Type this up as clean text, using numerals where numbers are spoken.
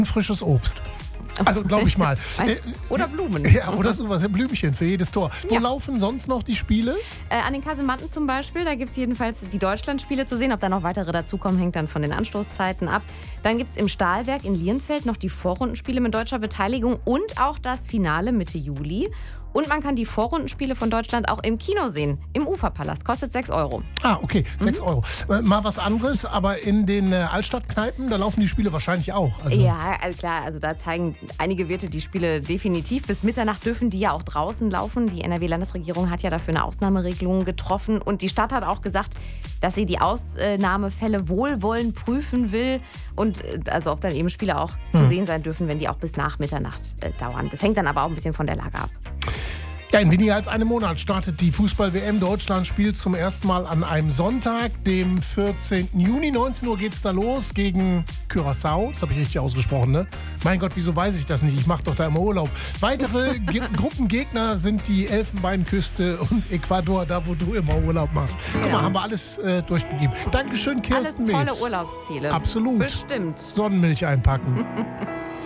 frisches Obst. Also glaube ich mal. Oder Blumen. Ja, oder sowas, Blümchen für jedes Tor. Wo Ja. laufen sonst noch die Spiele? An den Kasematten zum Beispiel, da gibt es jedenfalls die Deutschlandspiele zu sehen. Ob da noch weitere dazukommen, hängt dann von den Anstoßzeiten ab. Dann gibt es im Stahlwerk in Lierenfeld noch die Vorrundenspiele mit deutscher Beteiligung und auch das Finale Mitte Juli. Und man kann die Vorrundenspiele von Deutschland auch im Kino sehen, im Uferpalast. Kostet 6 Euro. Ah, okay, 6 Euro. Mal was anderes, aber in den Altstadtkneipen, da laufen die Spiele wahrscheinlich auch. Also, Ja, also klar, also da zeigen einige Wirte die Spiele definitiv. Bis Mitternacht dürfen die ja auch draußen laufen. Die NRW-Landesregierung hat ja dafür eine Ausnahmeregelung getroffen. Und die Stadt hat auch gesagt, dass sie die Ausnahmefälle wohlwollend prüfen will. Und also ob dann eben Spiele auch zu sehen sein dürfen, wenn die auch bis nach Mitternacht dauern. Das hängt dann aber auch ein bisschen von der Lage ab. Ja, in weniger als einem Monat startet die Fußball-WM. Deutschland spielt zum ersten Mal an einem Sonntag, dem 14. Juni. 19 Uhr geht's da los gegen Curaçao. Das habe ich richtig ausgesprochen, ne? Mein Gott, wieso weiß ich das nicht? Ich mache doch da immer Urlaub. Weitere Gruppengegner sind die Elfenbeinküste und Ecuador, da wo du immer Urlaub machst. Guck mal, haben wir alles durchgegeben. Dankeschön, Alles Kirsten tolle Mews. Urlaubsziele. Absolut. Bestimmt. Sonnenmilch einpacken.